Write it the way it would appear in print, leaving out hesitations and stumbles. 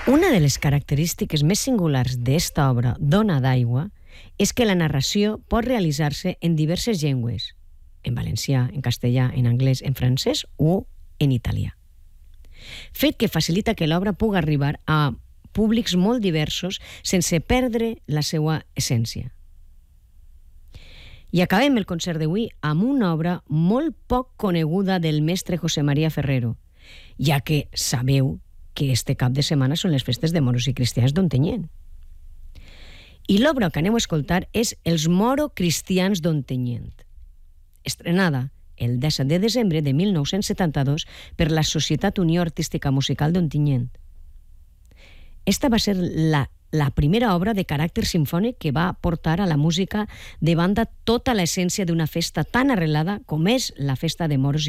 Una de les característiques més singulars d'esta obra, Dona d'aigua, és que la narració pot realitzar-se en diverses llengües, en valencià, en castellà, en anglès, en francès o en italià. Fet que facilita que l'obra pugui arribar a públics molt diversos sense perdre la seva essència. I acabem el concert d'avui amb una obra molt poc coneguda del mestre José María Ferrero, ja que sabeu que este cap de setmana són les festes de moros i cristians d'Ontinyent. I l'obra que aneu a escoltar és Els moro cristians d'Ontinyent, estrenada el 17 de desembre de 1972 per la Societat Unió Artística Musical d'Ontinyent. Esta va ser la primera obra de caràcter simfònic que va portar a la música de banda tota l'essència d'una festa tan arrelada com és la festa de moros